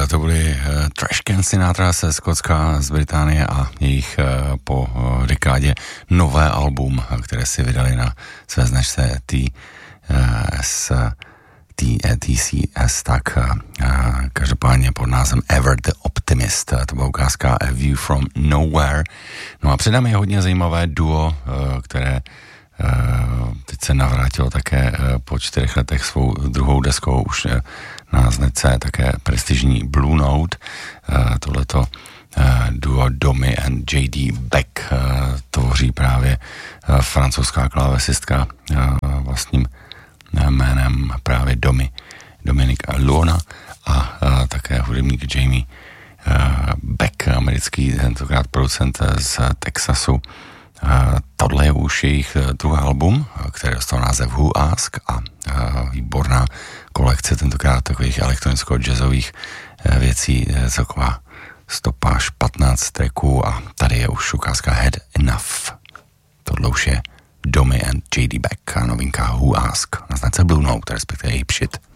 to byly Trashcan Sinatra ze Skotska, z Británie a jejich po dekádě nové album, které si vydali na své značce TCS, tak každopádně pod názvem Ever the Optimist. To byla ukázka A View from Nowhere. No a před námi je hodně zajímavé duo, které teď se navrátilo také po 4 letech svou druhou deskou už na značce také prestižní Blue Note. Tohleto duo Domi and J.D. Beck tvoří právě francouzská klávesistka vlastním jménem právě Dominik Luna a také hudebník Jamie Beck, americký tentokrát producent z Texasu. Tohle je už jejich druhý album, který dostal název Who Ask a výborná kolekce tentokrát takových elektronicko-jazzových věcí, celková stopáž 15 tracků a tady je už ukázka Had Enough. Tohle už je Domi and J.D. Beck a novinka Who Ask na značce Blue Note, respektive Ape Shit.